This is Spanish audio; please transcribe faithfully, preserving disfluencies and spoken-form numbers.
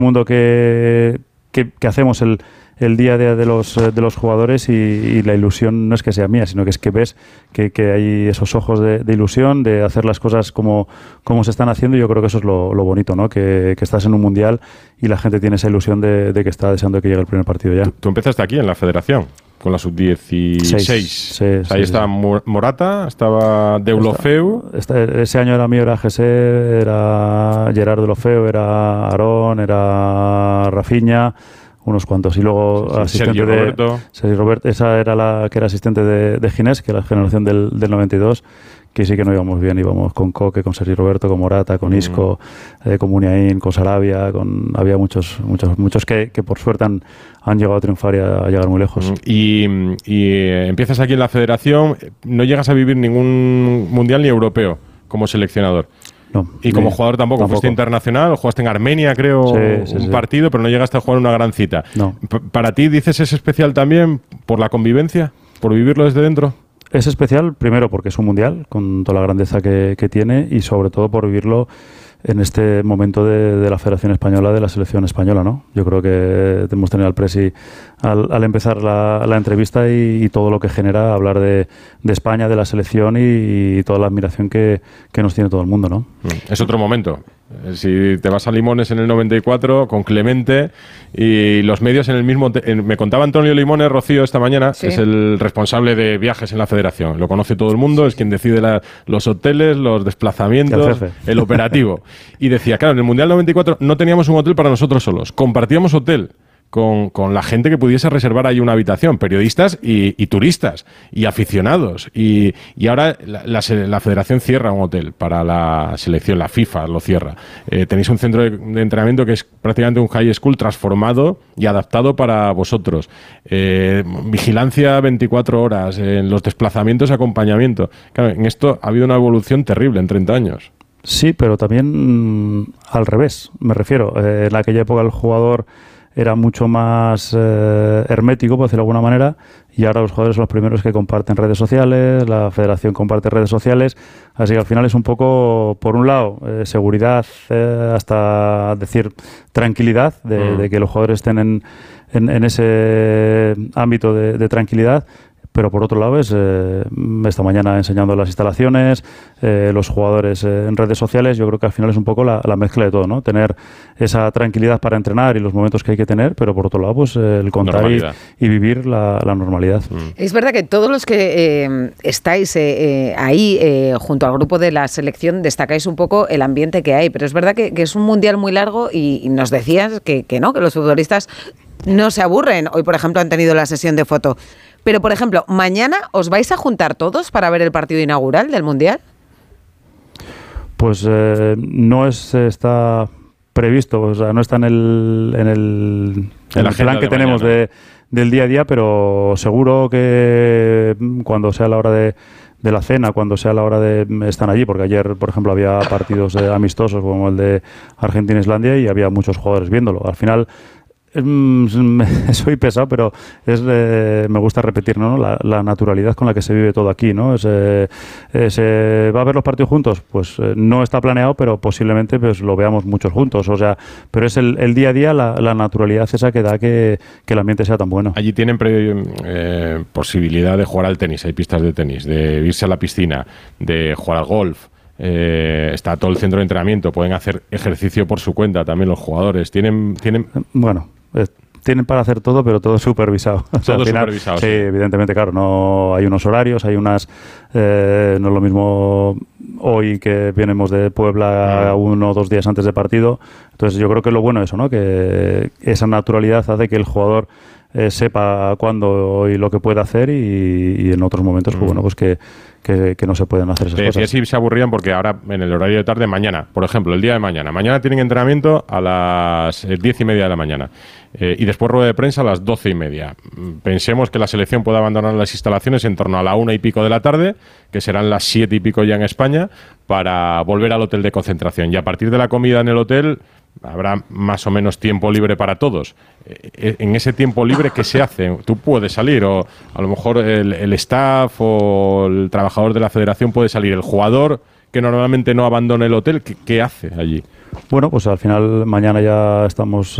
mundo que, que, que hacemos el, el día a día de los, de los jugadores y, y la ilusión no es que sea mía, sino que es que ves que, que hay esos ojos de, de ilusión, de hacer las cosas como, como se están haciendo, y yo creo que eso es lo, lo bonito, ¿no? Que, que estás en un mundial y la gente tiene esa ilusión de, de que está deseando que llegue el primer partido ya. Tú, tú empezaste aquí en la federación, con la sub dieciséis. Sí, o sea, ahí sí, estaba sí. Morata, estaba Deulofeu. Este, ese año era mío, era José, era Gerard Deulofeu, era Aarón, era Rafinha, unos cuantos. Y luego sí, sí, asistente Sergio de Roberto. Sergio Roberto. Esa era la que era asistente de, de Ginés, que era la generación del, del noventa y dos, que sí que no íbamos bien. Íbamos con Coque, con Sergio Roberto, con Morata, con Isco, mm. eh, con Muniain, con Sarabia, con había muchos muchos muchos que, que por suerte han, han llegado a triunfar y a, a llegar muy lejos. Y, y eh, empiezas aquí en la federación, no llegas a vivir ningún mundial ni europeo como seleccionador. No, y como jugador tampoco, tampoco. Fuiste internacional, jugaste en Armenia, creo, sí, sí, un sí. partido, pero no llegaste a jugar una gran cita. No. P- ¿Para ti, dices, es especial también por la convivencia, por vivirlo desde dentro? Es especial, primero, porque es un mundial, con toda la grandeza que, que tiene, y sobre todo por vivirlo en este momento de, de la Federación Española, de la selección española, ¿no? Yo creo que hemos tenido al Presi al, al empezar la, la entrevista y, y todo lo que genera hablar de, de España, de la selección y, y toda la admiración que, que nos tiene todo el mundo, ¿no? Es otro momento. Si te vas a Limones en el noventa y cuatro con Clemente y los medios en el mismo... Te- en, me contaba Antonio Limones, Rocío, esta mañana, sí. Es el responsable de viajes en la federación. Lo conoce todo el mundo, es quien decide la, los hoteles, los desplazamientos, el, el operativo. Y decía, claro, en el Mundial noventa y cuatro no teníamos un hotel para nosotros solos, compartíamos hotel con, con la gente que pudiese reservar ahí una habitación, periodistas y, y turistas y aficionados. Y, y ahora la, la, la federación cierra un hotel para la selección, la FIFA lo cierra. Eh, tenéis un centro de, de entrenamiento que es prácticamente un high school transformado y adaptado para vosotros. Eh, vigilancia veinticuatro horas, en los desplazamientos, acompañamiento. Claro, en esto ha habido una evolución terrible en treinta años. Sí, pero también mmm, al revés, me refiero. Eh, en aquella época el jugador era mucho más eh, hermético, por decirlo de alguna manera, y ahora los jugadores son los primeros que comparten redes sociales, la federación comparte redes sociales, así que al final es un poco, por un lado, eh, seguridad, eh, hasta decir tranquilidad, de, mm. de que los jugadores estén en, en, en ese ámbito de, de tranquilidad. Pero por otro lado es eh, esta mañana enseñando las instalaciones, eh, los jugadores eh, en redes sociales. Yo creo que al final es un poco la, la mezcla de todo, ¿no? Tener esa tranquilidad para entrenar y los momentos que hay que tener, pero por otro lado pues eh, el contar y, y vivir la, la normalidad. Mm. Es verdad que todos los que eh, estáis eh, eh, ahí eh, junto al grupo de la selección destacáis un poco el ambiente que hay, pero es verdad que, que es un mundial muy largo y, y nos decías que, que no, que los futbolistas no se aburren. Hoy, por ejemplo, han tenido la sesión de foto. Pero, por ejemplo, ¿mañana os vais a juntar todos para ver el partido inaugural del Mundial? Pues eh, no es, está previsto, o sea, no está en el, en el, en el plan que tenemos de, del día a día, pero seguro que cuando sea la hora de, de la cena, cuando sea la hora de... están allí, porque ayer, por ejemplo, había partidos eh, amistosos como el de Argentina-Islandia y había muchos jugadores viéndolo. Al final... soy pesado, pero es eh, me gusta repetir, ¿no? La, la naturalidad con la que se vive todo aquí, ¿no? Es, eh, ¿se va a ver los partidos juntos? Pues eh, no está planeado, pero posiblemente pues lo veamos muchos juntos, o sea, pero es el, el día a día, la, la naturalidad esa que da que, que el ambiente sea tan bueno. Allí tienen pre, eh, posibilidad de jugar al tenis, hay pistas de tenis, de irse a la piscina, de jugar al golf. Eh, está todo el centro de entrenamiento, pueden hacer ejercicio por su cuenta también los jugadores. Tienen, tienen... Bueno, eh, tienen para hacer todo, pero todo supervisado. O sea, todo al final, supervisado. Sí, sí, evidentemente, claro, no hay unos horarios, hay unas... Eh, no es lo mismo hoy que venimos de Puebla mm. uno o dos días antes de partido. Entonces yo creo que lo bueno es eso, ¿no? Que esa naturalidad hace que el jugador eh, sepa cuándo y lo que puede hacer y, y en otros momentos, mm. pues bueno, pues que Que, que no se pueden hacer esas Te cosas. decía si se aburrían porque ahora en el horario de tarde, mañana, por ejemplo, el día de mañana. Mañana tienen entrenamiento a las diez y media de la mañana eh, y después rueda de prensa a las doce y media. Pensemos que la selección puede abandonar las instalaciones en torno a la una y pico de la tarde, que serán las siete y pico ya en España, para volver al hotel de concentración. Y a partir de la comida en el hotel habrá más o menos tiempo libre para todos. En ese tiempo libre, ¿qué se hace? Tú puedes salir, o a lo mejor el, el staff o el trabajador de la federación puede salir. El jugador, que normalmente no abandone el hotel, ¿qué, qué hace allí? Bueno, pues al final mañana ya estamos